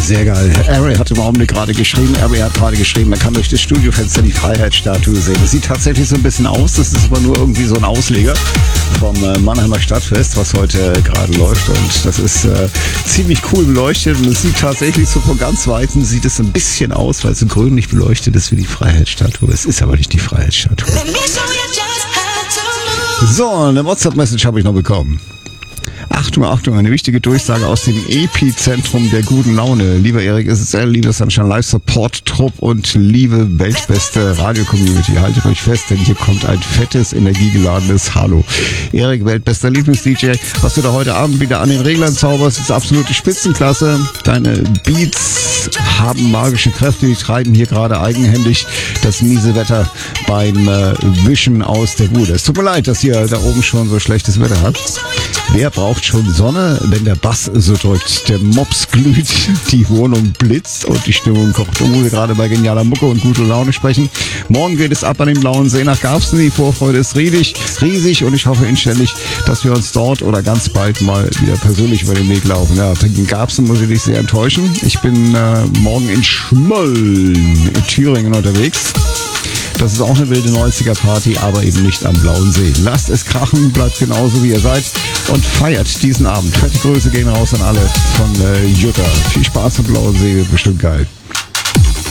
Sehr geil. Ari hat im Augenblick gerade geschrieben, man kann durch das Studiofenster die Freiheitsstatue sehen. Das sieht tatsächlich so ein bisschen aus, das ist aber nur irgendwie so ein Ausleger vom Mannheimer Stadtfest, was heute gerade läuft, und das ist ziemlich cool beleuchtet und es sieht tatsächlich so von ganz Weitem, sieht es ein bisschen aus, weil es so grünlich beleuchtet ist wie die Freiheitsstatue. Es ist aber nicht die Freiheitsstatue. So, eine WhatsApp-Message habe ich noch bekommen. Achtung, Achtung, eine wichtige Durchsage aus dem Epizentrum der guten Laune. Lieber Erik SSL, lieber Sunshine Live Support Trupp und liebe weltbeste Radio-Community, haltet euch fest, denn hier kommt ein fettes, energiegeladenes Hallo. Erik, weltbester Lieblings-DJ, was du da heute Abend wieder an den Reglern zauberst, ist absolute Spitzenklasse. Deine Beats haben magische Kräfte, die treiben hier gerade eigenhändig das miese Wetter beim Wischen aus der Bude. Es tut mir leid, dass ihr da oben schon so schlechtes Wetter habt. Wer braucht schon Sonne, wenn der Bass so drückt? Der Mops glüht, die Wohnung blitzt und die Stimmung kocht. Wo wir gerade bei genialer Mucke und gute Laune sprechen. Morgen geht es ab an den Blauen See nach Garbsen. Die Vorfreude ist riesig und ich hoffe inständig, dass wir uns dort oder ganz bald mal wieder persönlich über den Weg laufen. Ja, in Garbsen muss ich dich sehr enttäuschen. Ich bin morgen in Schmölln in Thüringen unterwegs. Das ist auch eine wilde 90er-Party, aber eben nicht am Blauen See. Lasst es krachen, bleibt genauso wie ihr seid und feiert diesen Abend. Fette Grüße gehen raus an alle von Jutta. Viel Spaß am Blauen See, wird bestimmt geil.